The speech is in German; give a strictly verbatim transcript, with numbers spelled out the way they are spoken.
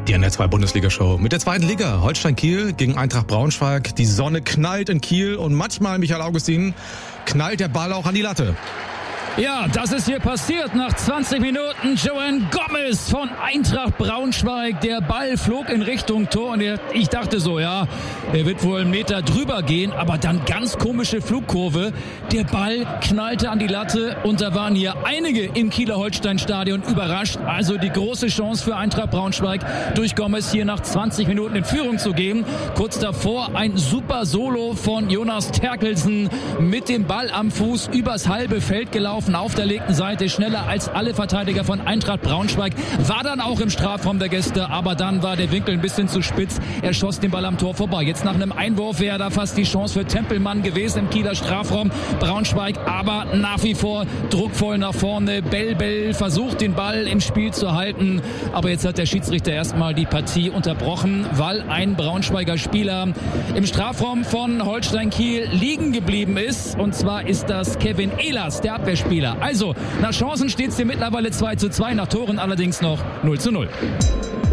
Die N R zwei Bundesliga-Show mit der zweiten Liga. Holstein Kiel gegen Eintracht Braunschweig. Die Sonne knallt in Kiel und manchmal, Michael Augustin, knallt der Ball auch an die Latte. Ja, das ist hier passiert nach zwanzig Minuten. Joan Gomez von Eintracht Braunschweig. Der Ball flog in Richtung Tor und ich dachte so, ja, er wird wohl einen Meter drüber gehen, aber dann ganz komische Flugkurve. Der Ball knallte an die Latte und da waren hier einige im Kieler Holstein-Stadion überrascht. Also die große Chance für Eintracht Braunschweig, durch Gomez hier nach zwanzig Minuten in Führung zu gehen. Kurz davor ein super Solo von Jonas Terkelsen mit dem Ball am Fuß übers halbe Feld gelaufen. Auf der linken Seite, schneller als alle Verteidiger von Eintracht Braunschweig, war dann auch im Strafraum der Gäste, aber dann war der Winkel ein bisschen zu spitz. Er schoss den Ball am Tor vorbei. Jetzt nach einem Einwurf wäre da fast die Chance für Tempelmann gewesen im Kieler Strafraum. Braunschweig aber nach wie vor druckvoll nach vorne. Bell Bell versucht den Ball im Spiel zu halten, aber jetzt hat der Schiedsrichter erstmal die Partie unterbrochen, weil ein Braunschweiger Spieler im Strafraum von Holstein Kiel liegen geblieben ist, und zwar ist das Kevin Ehlers, der Abwehrspieler. Also, nach Chancen steht es hier mittlerweile zwei zu zwei, nach Toren allerdings noch null zu null.